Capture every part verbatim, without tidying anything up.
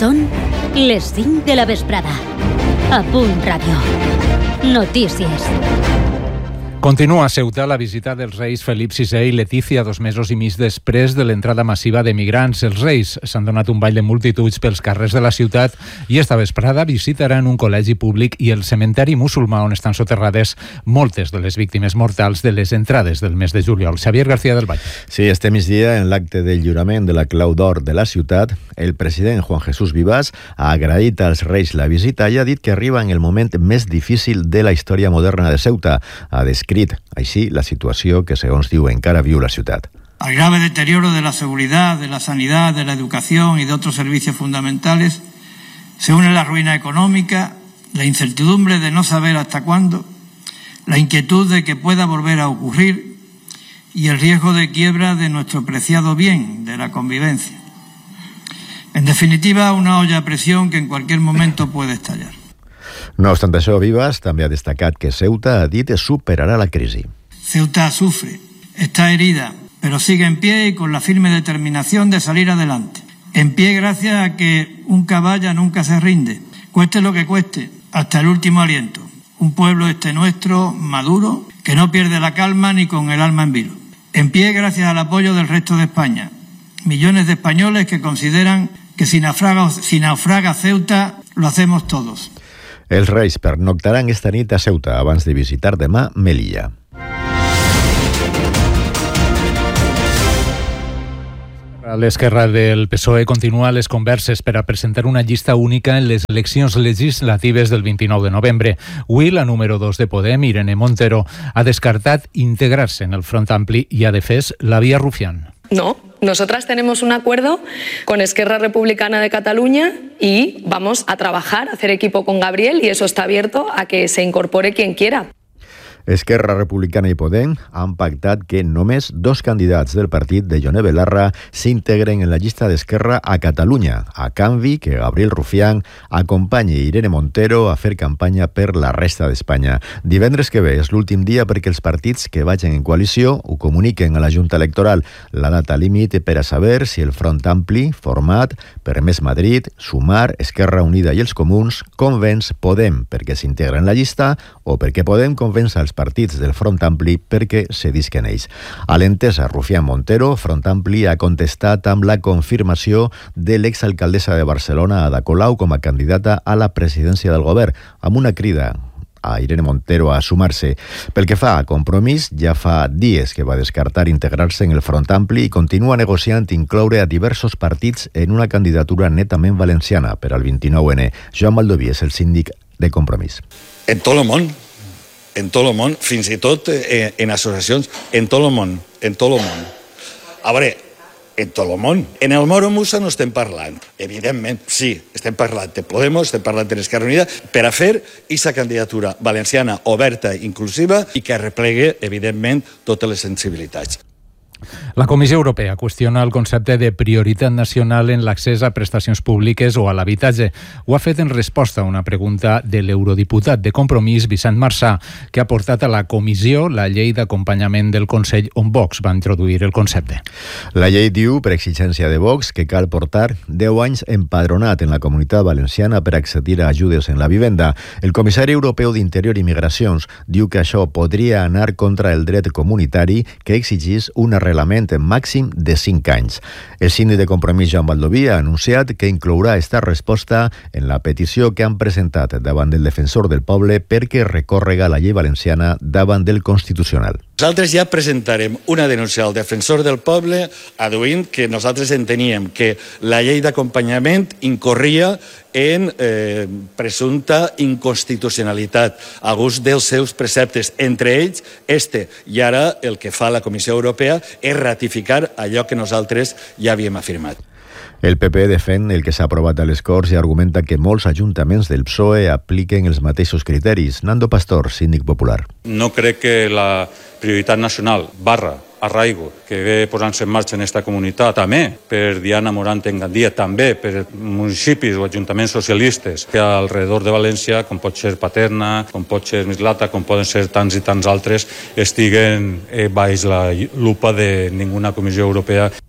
Són les cinc de la vesprada. A Punt Ràdio. Notícies. Continua a Ceuta la visita dels reis Felip sisè i Letícia dos mesos i mig després de l'entrada massiva de migrants. Els reis s'han donat un ball de multituds pels carrers de la ciutat i esta vesprada visitaran un col·legi públic i el cementeri musulmà on estan soterrades moltes de les víctimes mortals de les entrades del mes de juliol. Xavier García del Valle. Sí, este migdia, en l'acte del lliurament de la Clau d'Or de la ciutat, el president Juan Jesús Vivas ha agraït als reis la visita i ha dit que arriba en el moment més difícil de la història moderna de Ceuta. Ha descrit així la situació que, segons diu, encara viu la ciutat. Al grave deterioro de la seguridad, de la sanidad, de la educación y de otros servicios fundamentales se une la ruina económica, la incertidumbre de no saber hasta cuándo, la inquietud de que pueda volver a ocurrir y el riesgo de quiebra de nuestro preciado bien, de la convivencia. En definitiva, una olla a presión que en cualquier momento puede estallar. No obstant això, Vivas també ha destacat que Ceuta, ha dit, superarà la crisi. Ceuta sufre, está herida, pero sigue en pie y con la firme determinación de salir adelante. En pie gracias a que un caballa nunca se rinde, cueste lo que cueste, hasta el último aliento. Un pueblo este nuestro, maduro, que no pierde la calma ni con el alma en vilo. En pie gracias al apoyo del resto de España. Millones de españoles que consideran que si naufraga, si naufraga Ceuta, lo hacemos todos. Els reis pernoctaran esta nit a Ceuta abans de visitar demà Melilla. L'esquerra del P S O E continua les converses per a presentar una llista única en les eleccions legislatives del vint-i-nou de novembre. Avui, la número dos de Podem, Irene Montero, ha descartat integrar-se en el Front Ampli i ha defès la via Rufián. No, nosotras tenemos un acuerdo con Esquerra Republicana de Cataluña y vamos a trabajar, a hacer equipo con Gabriel y eso está abierto a que se incorpore quien quiera. Esquerra Republicana i Podem han pactat que només dos candidats del partit de Yone Belarra s'integren en la llista d'Esquerra a Catalunya, a canvi que Gabriel Rufián acompanyi Irene Montero a fer campanya per la resta d'Espanya. Divendres que ve és l'últim dia perquè els partits que vagin en coalició ho comuniquen a la Junta Electoral. La data límit per a saber si el Front Ampli, format per Més Madrid, Sumar, Esquerra Unida i els Comuns, convenç Podem perquè s'integra en la llista o perquè Podem convenç als partits del Front Ampli perquè cedisquen ells. A l'entesa Rufián-Montero, Front Ampli ha contestat amb la confirmació de l'exalcaldessa de Barcelona, Ada Colau, com a candidata a la presidència del govern, amb una crida a Irene Montero a sumar-se. Pel que fa a Compromís, ja fa dies que va descartar integrar-se en el Front Ampli i continua negociant incloure a diversos partits en una candidatura netament valenciana per al vint-i-nou ene. Joan Baldoví és el síndic de Compromís. En tot el món, en tot el món, fins i tot en, en associacions, en tot el món, en tot el món. A veure, en tot el món. En el Moro Musa no estem parlant. Evidentment, sí, estem parlant de Podemos, estem parlant de l'Esquerra Unida, per a fer aquesta candidatura valenciana oberta, inclusiva, i que arreplegue, evidentment, totes les sensibilitats. La Comissió Europea qüestiona el concepte de prioritat nacional en l'accés a prestacions públiques o a l'habitatge. Ho ha fet en resposta a una pregunta de l'eurodiputat de Compromís, Vicent Marsà, que ha portat a la comissió la llei d'acompanyament del Consell on Vox va introduir el concepte. La llei diu, per exigència de Vox, que cal portar deu anys empadronat en la Comunitat Valenciana per accedir a ajudes en la vivenda. El comissari europeu d'Interior i Migracions diu que això podria anar contra el dret comunitari que exigís una reglament màxim de cinc anys. El síndic de Compromís, Joan Baldoví, ha anunciat que inclourà esta resposta en la petició que han presentat davant del defensor del poble perquè recórrega la llei valenciana davant del Constitucional. Nosaltres ja presentarem una denúncia al defensor del poble adduint que nosaltres enteníem que la llei d'acompanyament incorria en eh, presumpta inconstitucionalitat a gust dels seus preceptes, entre ells este. I ara el que fa la Comissió Europea és ratificar allò que nosaltres ja havíem afirmat. El P P defèn el que s'ha aprovat a les Corts i argumenta que molts ajuntaments del P S O E apliquen els mateixos criteris. Nando Pastor, síndic popular. No crec que la prioritat nacional barra arraigo que ve posant-se en marxa en aquesta comunitat, també per Diana Morant en Gandia, també per municipis o ajuntaments socialistes que alrededor de València, com pot ser Paterna, com pot ser Mislata, com poden ser tants i tants altres, estiguen eh, baix la lupa de ninguna comissió europea.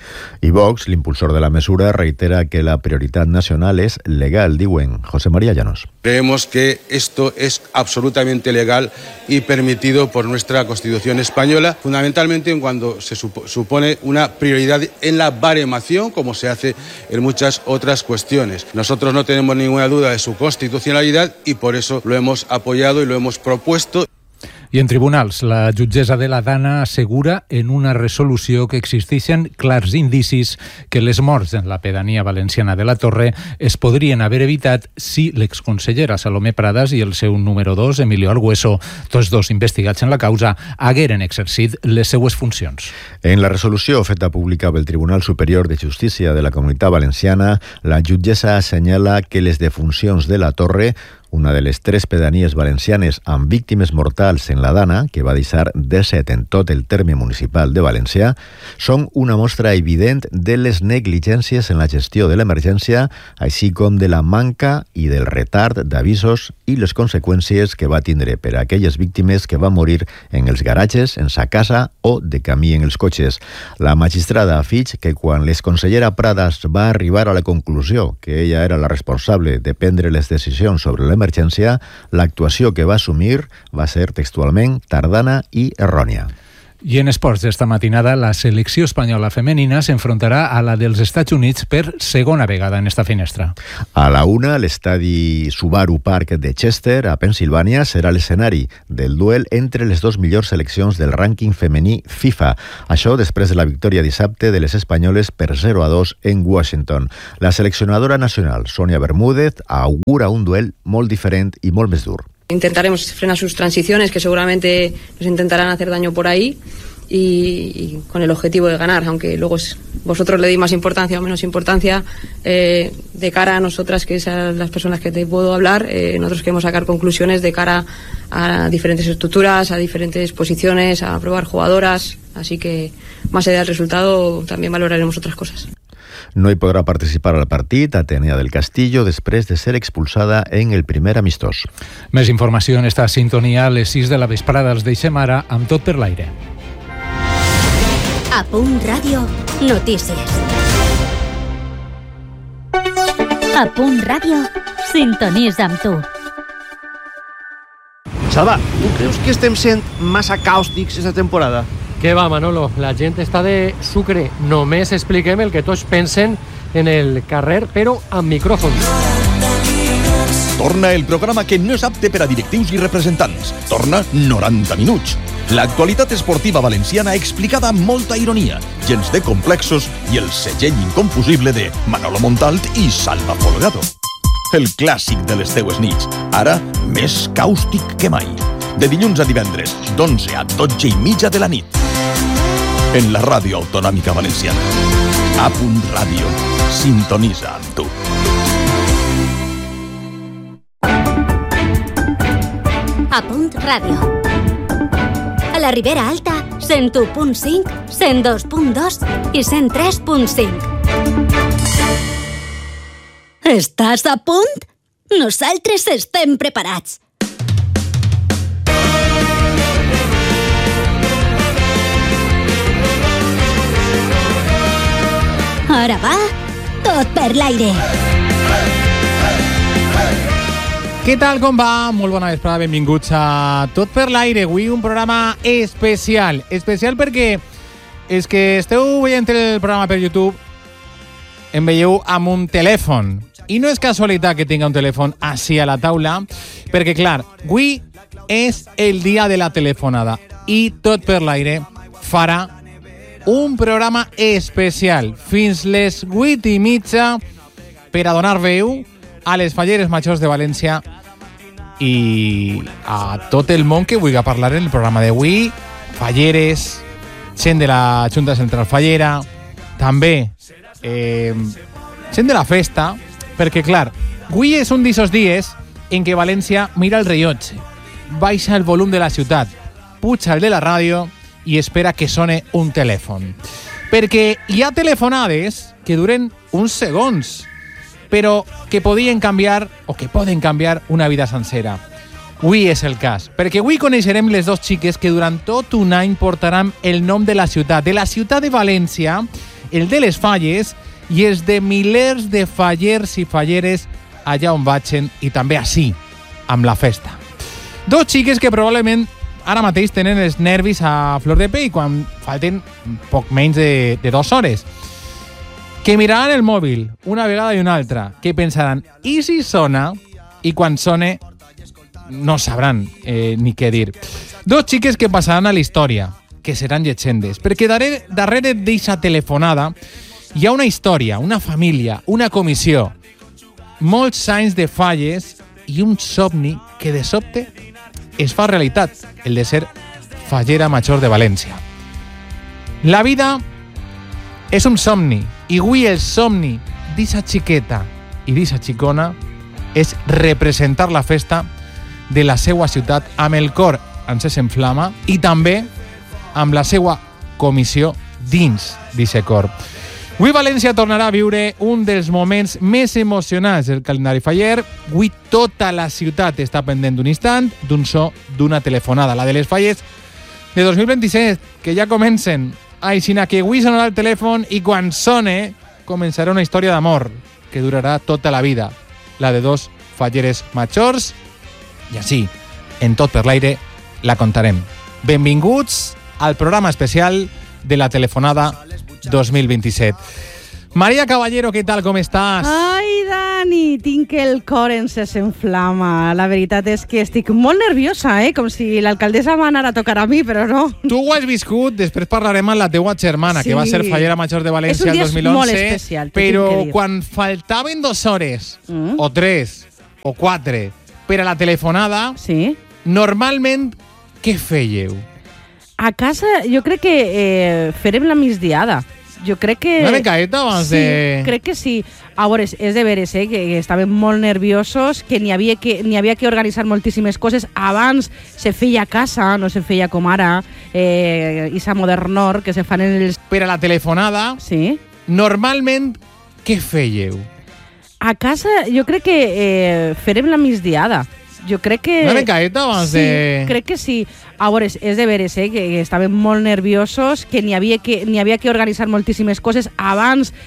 I Vox, l'impulsor de la mesura, reitera que la prioritat nacional és legal, diuen José María Llanos. Creemos que esto es absolutamente legal y permitido por nuestra Constitución española, fundamentalmente cuando se supone una prioridad en la baremación, como se hace en muchas otras cuestiones. Nosotros no tenemos ninguna duda de su constitucionalidad y por eso lo hemos apoyado y lo hemos propuesto. I en tribunals, la jutgessa de la Dana assegura en una resolució que existeixen clars indicis que les morts en la pedania valenciana de la Torre es podrien haver evitat si l'exconsellera Salomé Pradas i el seu número dos, Emilio Argueso, tots dos investigats en la causa, hagueren exercit les seues funcions. En la resolució feta pública pel Tribunal Superior de Justícia de la Comunitat Valenciana, la jutgessa assenyala que les defuncions de la Torre, una de les tres pedanies valencianes amb víctimes mortals en la Dana, que va deixar disset en tot el terme municipal de València, són una mostra evident de les negligències en la gestió de l'emergència, així com de la manca i del retard d'avisos i les conseqüències que va tindre per a aquelles víctimes que van morir en els garatges, en sa casa o de camí en els cotxes. La magistrada afig que quan l'exconsellera Pradas va arribar a la conclusió que ella era la responsable de prendre les decisions sobre l'emergència, emergència, l'actuació que va assumir va ser textualment tardana i errònia. I en esports d'esta matinada, la selecció espanyola femenina s'enfrontarà a la dels Estats Units per segona vegada en esta finestra. A la una, l'estadi Subaru Park de Chester, a Pensilvània, serà l'escenari del duel entre les dues millors seleccions del rànquing femení FIFA. Això després de la victòria dissabte de les espanyoles per zero a dos en Washington. La seleccionadora nacional, Sonia Bermúdez, augura un duel molt diferent i molt més dur. Intentaremos frenar sus transiciones, que seguramente nos intentarán hacer daño por ahí, y, y con el objetivo de ganar, aunque luego es, vosotros le deis más importancia o menos importancia, eh, de cara a nosotras, que son las personas que te puedo hablar, eh, nosotros queremos sacar conclusiones de cara a diferentes estructuras, a diferentes posiciones, a probar jugadoras, así que más allá del resultado también valoraremos otras cosas. No hi podrà participar al partit Atenea del Castillo després de ser expulsada en el primer amistós. Més informació en esta sintonia a les sis de la vesprada. Els deixem ara amb Tot per l'aire. A Punt Ràdio, notícies. A Punt Ràdio, sintonitza amb tu. Salva, tu creus que estem sent massa càustics esta temporada? Què va, Manolo? La gent està de sucre. Només expliquem el que tots pensen en el carrer, però amb micròfons. Torna el programa que no és apte per a directius i representants. Torna noranta minuts. L'actualitat esportiva valenciana explicada amb molta ironia, gens de complexos i el segell inconfusible de Manolo Montalt i Salva Folgado. El clàssic de les teues nits, ara més càustic que mai. De dilluns a divendres, d'onze a dotze i mitja de la nit. En la ràdio autonòmica valenciana. A Punt Ràdio. Sintonitza amb tu. A Punt Ràdio. A la Ribera Alta, cent u punt cinc, cent dos punt dos i cent tres punt cinc. Estàs a punt? Nosaltres estem preparats. Ara va, Tot per l'aire. Què tal, com va? Molt bona vesprada, benvinguts a Tot per l'aire. Avui un programa especial. Especial perquè és que esteu veient el programa per YouTube, em veieu amb un telèfon. I no és casualitat que tinga un telèfon així a la taula, perquè, clar, avui és el dia de la telefonada i Tot per l'aire farà un programa especial fins les vuit i mitja per a donar veu a les falleres majors de València i a tot el món que vulgui parlar en el programa d'avui, falleres, gent de la Junta Central Fallera, també eh, gent de la festa, perquè clar, avui és un d'aquests dies en què València mira el rellotge, baixa el volum de la ciutat, puja el de la ràdio i espera que sone un telèfon. Perquè hi ha telefonades que duren uns segons, però que podien canviar o que poden canviar una vida sencera. Avui és el cas, perquè avui coneixerem les dues xiques que durant tot un any portaran el nom de la ciutat, de la ciutat de València, el de les falles i els de milers de fallers i falleres allà on vagin i també així, amb la festa. Dos xiques que probablement ara mateix tenen els nervis a flor de pell quan falten poc menys de, de dues hores. Que miraran el mòbil una vegada i una altra, que pensaran, i si sona? I quan sone no sabran eh, ni què dir. Dos xiques que passaran a la història, que seran llegendes, perquè darrere, darrere d'eixa telefonada hi ha una història, una família, una comissió, molts anys de falles i un somni que de sobte es fa realitat, el de ser fallera major de València. La vida és un somni, i avui el somni d'eixa xiqueta i d'eixa xicona és representar la festa de la seva ciutat amb el cor encès en flama i també amb la seva comissió dins d'eixe cor. Avui València tornarà a viure un dels moments més emocionants del calendari faller. Avui tota la ciutat està pendent d'un instant, d'un so, d'una telefonada, la de les falles de dos mil vint-i-set, que ja comencen. Aixina que avui sonarà el telèfon i quan sone començarà una història d'amor que durarà tota la vida, la de dos falleres majors, i així, en tot per l'aire, la contarem. Benvinguts al programa especial de la telefonada dos mil vint-i-set. Maria Caballero, què tal, com estàs? Ai, Dani, tinc el cor encès en flama. La veritat és que estic molt nerviosa, eh? Com si l'alcaldessa m'anara a tocar a mi, però no. Tu ho has viscut, després parlarem amb la teua germana, sí, que va ser fallera major de València el dos mil onze. És un dia molt especial, però quan faltaven dues hores, mm. o tres, o quatre, per a la telefonada, sí. Normalment, què fèieu? A casa jo crec que eh, farem la migdiada. Jo crec que... Una micaeta abans sí, de... crec que sí. A veure, és de veres, eh, que, que estàvem molt nerviosos, que n'hi havia que, n'hi havia que organitzar moltíssimes coses. Abans se feia a casa, no se feia com ara, eh, isa modernor, que se fan en els... Per a la telefonada, sí. Normalment, què fèieu? A casa jo crec que eh, farem la migdiada. Jo crec que... Una micaeta abans sí, de... crec que sí. A veure, és de veres, eh, que, que estàvem molt nerviosos, que n'hi havia que, n'hi havia que organitzar moltíssimes coses. Abans